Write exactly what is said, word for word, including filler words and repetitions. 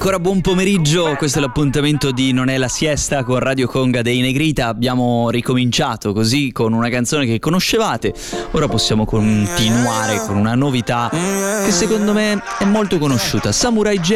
Ancora buon pomeriggio, questo è l'appuntamento di Non è la siesta con Radio Conga dei Negrita. Abbiamo ricominciato così con una canzone che conoscevate, ora possiamo continuare con una novità che secondo me è molto conosciuta, Samurai J